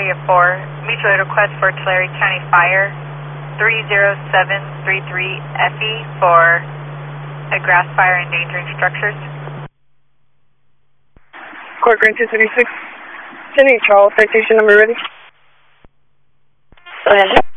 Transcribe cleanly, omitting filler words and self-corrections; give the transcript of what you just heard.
area 4, mutual aid request for Tulare County Fire 30733 FE for a grass fire endangering structures. Court Grant 236. Sending Charles, citation number ready. Go ahead.